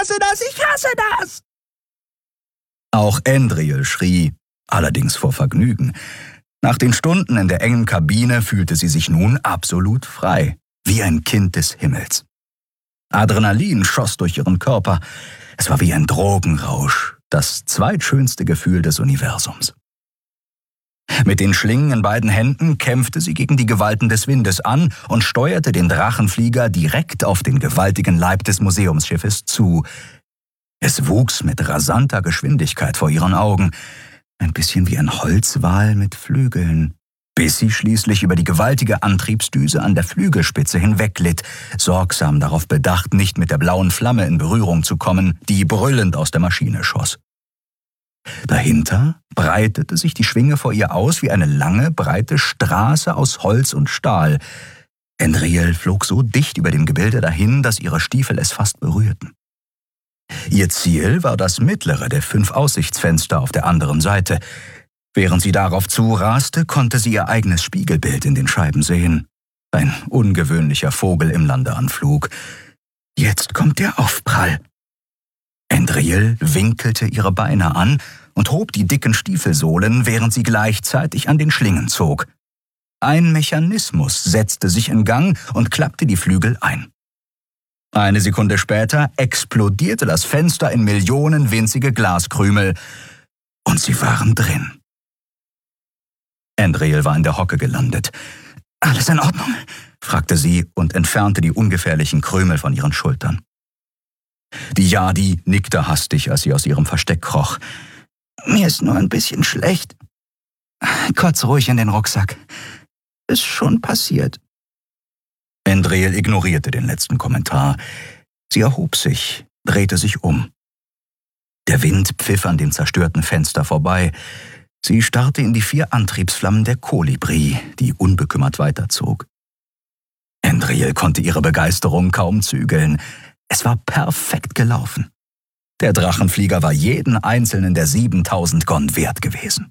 hasse das, ich hasse das! Auch Andriel schrie, allerdings vor Vergnügen. Nach den Stunden in der engen Kabine fühlte sie sich nun absolut frei, wie ein Kind des Himmels. Adrenalin schoss durch ihren Körper. Es war wie ein Drogenrausch, das zweitschönste Gefühl des Universums. Mit den Schlingen in beiden Händen kämpfte sie gegen die Gewalten des Windes an und steuerte den Drachenflieger direkt auf den gewaltigen Leib des Museumsschiffes zu. Es wuchs mit rasanter Geschwindigkeit vor ihren Augen, ein bisschen wie ein Holzwal mit Flügeln, bis sie schließlich über die gewaltige Antriebsdüse an der Flügelspitze hinwegglitt, sorgsam darauf bedacht, nicht mit der blauen Flamme in Berührung zu kommen, die brüllend aus der Maschine schoss. Dahinter breitete sich die Schwinge vor ihr aus wie eine lange, breite Straße aus Holz und Stahl. Andriel flog so dicht über dem Gebilde dahin, dass ihre Stiefel es fast berührten. Ihr Ziel war das mittlere der 5 Aussichtsfenster auf der anderen Seite. Während sie darauf zuraste, konnte sie ihr eigenes Spiegelbild in den Scheiben sehen. Ein ungewöhnlicher Vogel im Landeanflug. Jetzt kommt der Aufprall. Andriel winkelte ihre Beine an und hob die dicken Stiefelsohlen, während sie gleichzeitig an den Schlingen zog. Ein Mechanismus setzte sich in Gang und klappte die Flügel ein. Eine Sekunde später explodierte das Fenster in Millionen winzige Glaskrümel und sie waren drin. Andriel war in der Hocke gelandet. »Alles in Ordnung?« fragte sie und entfernte die ungefährlichen Krümel von ihren Schultern. Die Yadi nickte hastig, als sie aus ihrem Versteck kroch. »Mir ist nur ein bisschen schlecht. Kotz ruhig in den Rucksack. Ist schon passiert.« Andriel ignorierte den letzten Kommentar. Sie erhob sich, drehte sich um. Der Wind pfiff an dem zerstörten Fenster vorbei. Sie starrte in die 4 Antriebsflammen der Kolibri, die unbekümmert weiterzog. Andriel konnte ihre Begeisterung kaum zügeln. Es war perfekt gelaufen. Der Drachenflieger war jeden einzelnen der 7000 Gon wert gewesen.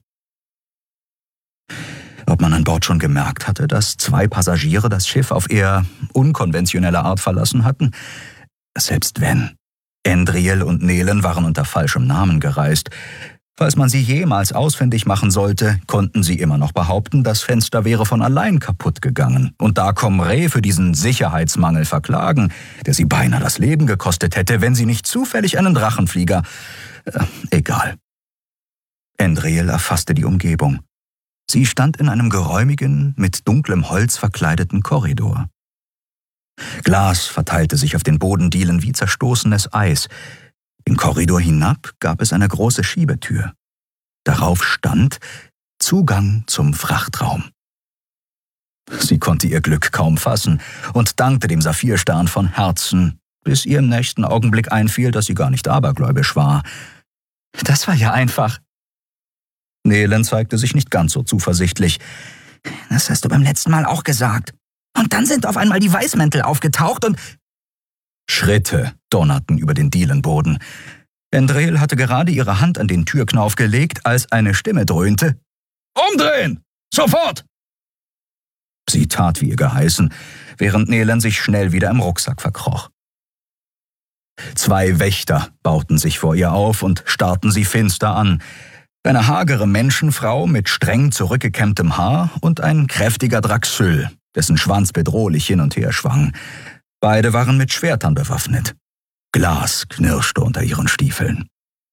Ob man an Bord schon gemerkt hatte, dass 2 Passagiere das Schiff auf eher unkonventionelle Art verlassen hatten? Selbst wenn. Andriel und Nelen waren unter falschem Namen gereist. Falls man sie jemals ausfindig machen sollte, konnten sie immer noch behaupten, das Fenster wäre von allein kaputt gegangen. Und da Comré für diesen Sicherheitsmangel verklagen, der sie beinahe das Leben gekostet hätte, wenn sie nicht zufällig einen Drachenflieger... egal. Andriel erfasste die Umgebung. Sie stand in einem geräumigen, mit dunklem Holz verkleideten Korridor. Glas verteilte sich auf den Bodendielen wie zerstoßenes Eis. Den Korridor hinab gab es eine große Schiebetür. Darauf stand Zugang zum Frachtraum. Sie konnte ihr Glück kaum fassen und dankte dem Saphirstern von Herzen, bis ihr im nächsten Augenblick einfiel, dass sie gar nicht abergläubisch war. Das war ja einfach. Nelen zeigte sich nicht ganz so zuversichtlich. Das hast du beim letzten Mal auch gesagt. Und dann sind auf einmal die Weißmäntel aufgetaucht und... Schritte donnerten über den Dielenboden. Andriel hatte gerade ihre Hand an den Türknauf gelegt, als eine Stimme dröhnte. »Umdrehen! Sofort!« Sie tat wie ihr geheißen, während Nelen sich schnell wieder im Rucksack verkroch. 2 Wächter bauten sich vor ihr auf und starrten sie finster an. Eine hagere Menschenfrau mit streng zurückgekämmtem Haar und ein kräftiger Draxyl, dessen Schwanz bedrohlich hin und her schwang. Beide waren mit Schwertern bewaffnet. Glas knirschte unter ihren Stiefeln.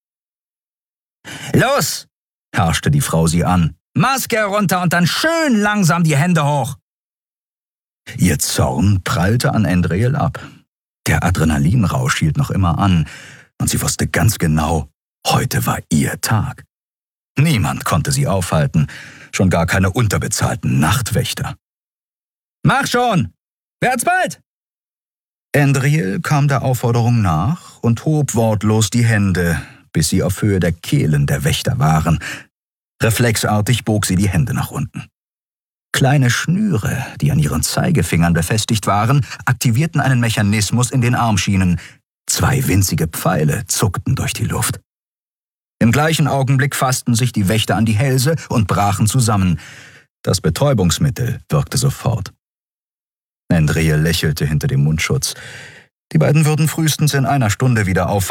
»Los!« herrschte die Frau sie an. »Maske herunter und dann schön langsam die Hände hoch!« Ihr Zorn prallte an Andriel ab. Der Adrenalinrausch hielt noch immer an, und sie wusste ganz genau, heute war ihr Tag. Niemand konnte sie aufhalten, schon gar keine unterbezahlten Nachtwächter. »Mach schon! Wärt's bald!« Andriel kam der Aufforderung nach und hob wortlos die Hände, bis sie auf Höhe der Kehlen der Wächter waren. Reflexartig bog sie die Hände nach unten. Kleine Schnüre, die an ihren Zeigefingern befestigt waren, aktivierten einen Mechanismus in den Armschienen. 2 winzige Pfeile zuckten durch die Luft. Im gleichen Augenblick fassten sich die Wächter an die Hälse und brachen zusammen. Das Betäubungsmittel wirkte sofort. Andriel lächelte hinter dem Mundschutz. Die beiden würden frühestens in einer Stunde wieder aufwachen.